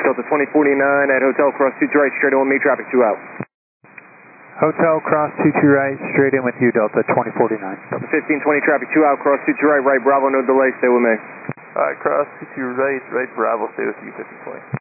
Delta 2049 at Hotel Cross 22 right, straight in with me, traffic 2 out. Hotel Cross 22 right, straight in with you, Delta 2049. Delta 1520, traffic 2 out, Cross 22 right, right, Bravo, no delay, stay with me. Alright, Cross 22 right, right, Bravo, stay with you, 1520.